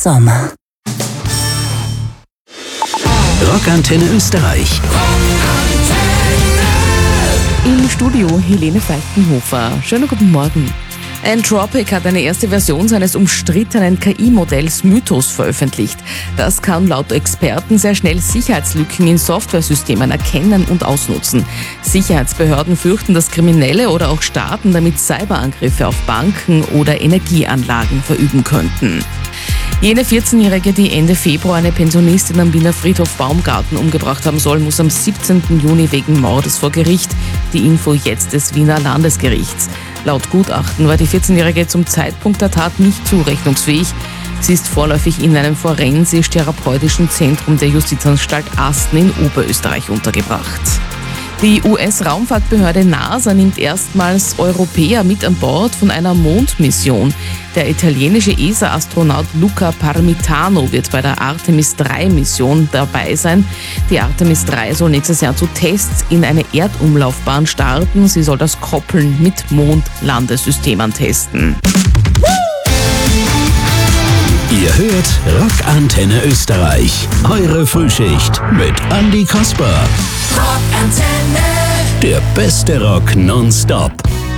Sommer. Rockantenne Österreich. Im Studio Helene Falkenhofer. Schönen guten Morgen. Anthropic hat eine erste Version seines umstrittenen KI-Modells Mythos veröffentlicht. Das kann laut Experten sehr schnell Sicherheitslücken in Softwaresystemen erkennen und ausnutzen. Sicherheitsbehörden fürchten, dass Kriminelle oder auch Staaten damit Cyberangriffe auf Banken oder Energieanlagen verüben könnten. Jene 14-Jährige, die Ende Februar eine Pensionistin am Wiener Friedhof Baumgarten umgebracht haben soll, muss am 17. Juni wegen Mordes vor Gericht. Die Info jetzt des Wiener Landesgerichts. Laut Gutachten war die 14-Jährige zum Zeitpunkt der Tat nicht zurechnungsfähig. Sie ist vorläufig in einem forensisch-therapeutischen Zentrum der Justizanstalt Asten in Oberösterreich untergebracht. Die US-Raumfahrtbehörde NASA nimmt erstmals Europäer mit an Bord von einer Mondmission. Der italienische ESA-Astronaut Luca Parmitano wird bei der Artemis-3-Mission dabei sein. Die Artemis 3 soll nächstes Jahr zu Tests in eine Erdumlaufbahn starten. Sie soll das Koppeln mit Mondlandesystemen testen. Ihr hört Rockantenne Österreich. Eure Frühschicht mit Andi Kasper. Rockantenne. Der beste Rock nonstop.